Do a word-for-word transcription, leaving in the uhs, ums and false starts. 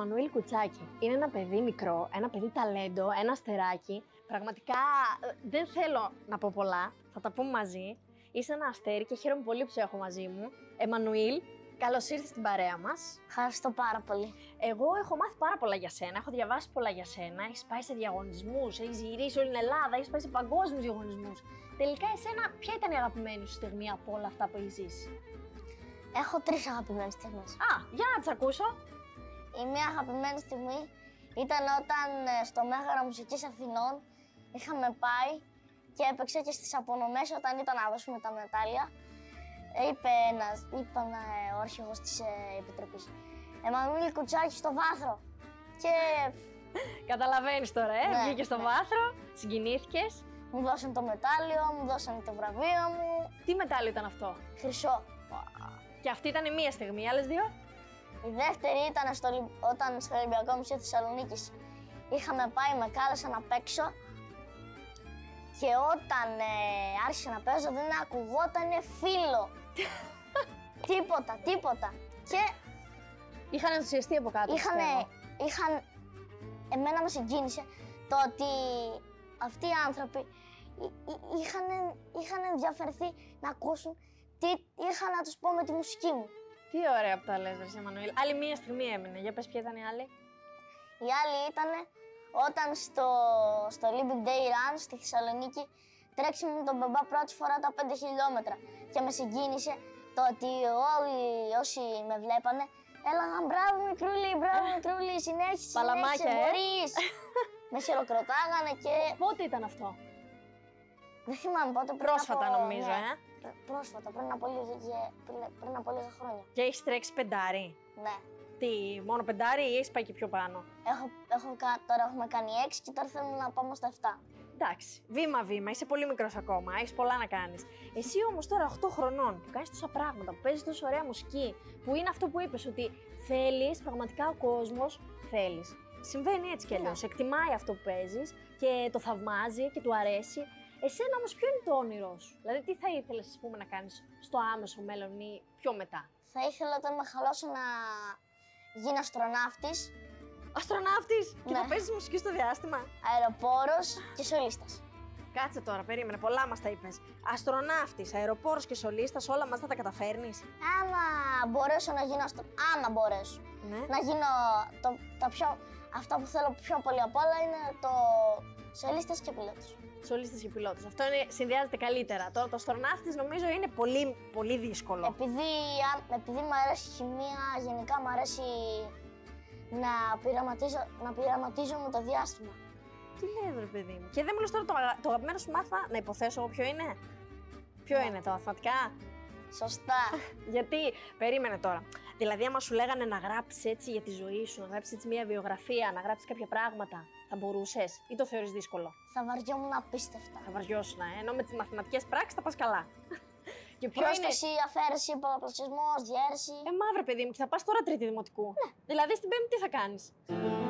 Εμμανουήλ Κουτσάκη. Είναι ένα παιδί μικρό, ένα παιδί ταλέντο, ένα αστεράκι. Πραγματικά δεν θέλω να πω πολλά, θα τα πούμε μαζί. Είσαι ένα αστέρι και χαίρομαι πολύ που σε έχω μαζί μου. Εμμανουήλ, καλώς ήρθες στην παρέα μας. Ευχαριστώ πάρα πολύ. Εγώ έχω μάθει πάρα πολλά για σένα, έχω διαβάσει πολλά για σένα. Έχεις πάει σε διαγωνισμούς, έχεις γυρίσει όλη την Ελλάδα, έχεις πάει σε παγκόσμιους διαγωνισμούς. Τελικά, εσένα, ποια ήταν η αγαπημένη σου στιγμή από όλα αυτά που έχεις ζήσει? Έχω τρεις αγαπημένες στιγμές. Α, για να τις ακούσω. Η μία αγαπημένη στιγμή ήταν όταν ε, στο Μέγαρο Μουσικής Αθηνών είχαμε πάει και έπαιξε και στις απονομές όταν ήταν να δώσουμε τα μετάλλια. Ε, είπε ένας, είπαν ε, ο αρχηγός της ε, Επιτροπής, Εμμανουήλ Κουτσάκη στο βάθρο. Και Καταλαβαίνεις τώρα, ε, Ναι, βγήκες στο ναι. βάθρο, συγκινήθηκες. μου δώσαν το μετάλλιο, μου δώσαν το βραβείο μου. Τι μετάλλιο ήταν αυτό? Χρυσό. Και αυτή ήταν η μία στιγμή, οι άλλες δύο? Η δεύτερη ήταν στο, Ολυμ- όταν στο Ολυμπιακό Μουσείο Θεσσαλονίκης είχαμε πάει, με κάλεσαν να παίξω και όταν ε, άρχισα να παίζω δεν ακουγότανε φίλο. Τίποτα, τίποτα. Και Είχαν ενθουσιαστεί από κάτω. είχαν, πιστεύω. είχαν, εμένα με συγκίνησε το ότι αυτοί οι άνθρωποι εί- εί- είχαν, είχαν ενδιαφερθεί να ακούσουν τι είχα να τους πω με τη μουσική μου. Τι ωραία που τα λες, ρε Εμμανουήλ. Άλλη μία στιγμή έμεινε. Για πες, ποια ήταν η άλλη? Η άλλη ήταν όταν στο, στο Olympic Day Run στη Θεσσαλονίκη τρέξαμε με τον μπαμπά πρώτη φορά τα πέντε χιλιόμετρα και με συγκίνησε το ότι όλοι όσοι με βλέπανε έλεγαν μπράβο μικρούλη, μπράβο μικρούλη, συνέχισε, συνέχισε, Παλαμάκια, ε. μπορείς. Με χειροκροτάγανε και Πότε ήταν αυτό? δεν θυμάμαι πότε. πριν Πρόσφατα, από- νομίζω, ναι, ε. πρ- Πρόσφατα, πριν από, λίγα, πριν, πριν από λίγα χρόνια. Και έχεις τρέξει πεντάρι. Ναι. Τι, μόνο πεντάρι ή έχεις πάει και πιο πάνω? Έχω, έχω, κα- τώρα έχουμε κάνει έξι και τώρα θέλουμε να πάμε στα επτά. Εντάξει, βήμα-βήμα, είσαι πολύ μικρός ακόμα, έχεις πολλά να κάνεις. Εσύ όμως τώρα οκτώ χρονών που κάνεις τόσα πράγματα, που παίζεις τόσο ωραία μουσική, που είναι αυτό που είπες, ότι θέλεις, πραγματικά ο κόσμος θέλεις. Συμβαίνει έτσι κι αλλιώς, εκτιμάει αυτό που παίζεις και το θαυμάζει και του αρέσει. Εσένα όμως ποιο είναι το όνειρό σου? Δηλαδή τι θα ήθελες, ας πούμε, να κάνεις στο άμεσο μέλλον ή πιο μετά? Θα ήθελα όταν μεγαλώσω να γίνω αστροναύτης, Αστροναύτης! Και Ναι. θα παίζεις μουσική στο διάστημα. αεροπόρος και σολίστας. Κάτσε τώρα, περίμενε, πολλά μας τα είπες. Αστροναύτης, αεροπόρος και σολίστας, όλα μας θα τα καταφέρνεις. Άμα μπορέσω να γίνω αστρο... Άμα μπορέσω Ναι. να γίνω το, τα πιο... Αυτό που θέλω πιο πολύ απ' όλα είναι το σολίστας και πιλότος. Σολίστας και πιλότος. Αυτό είναι, συνδυάζεται καλύτερα. Τώρα το αστροναύτης νομίζω είναι πολύ, πολύ δύσκολο. Επειδή, α- επειδή μου αρέσει η χημεία, γενικά μου αρέσει να πειραματίζω, να πειραματίζω με το διάστημα. Τι λέει, ρε παιδί μου. Και δεν μου λες τώρα το, αγα- το αγαπημένο σου μάθημα, να υποθέσω ποιο είναι. Ποιο Ναι. είναι, τα μαθηματικά? Σωστά. Γιατί, περίμενε τώρα. Δηλαδή, άμα σου λέγανε να γράψεις έτσι για τη ζωή σου, να γράψεις έτσι μια βιογραφία, να γράψεις κάποια πράγματα, θα μπορούσες ή το θεωρείς δύσκολο? Θα βαριόμουν απίστευτα. Θα βαριώσουν, ε. Ενώ με τις μαθηματικές πράξεις θα πας καλά. Και ποιο είναι. Πρόσθεση, αφαίρεση, πολλαπλασιασμός, διαίρεση. Ε, μαύρε παιδί μου, και θα πας τώρα τρίτη δημοτικού. Δηλαδή στην πέμπτη τι θα κάνεις?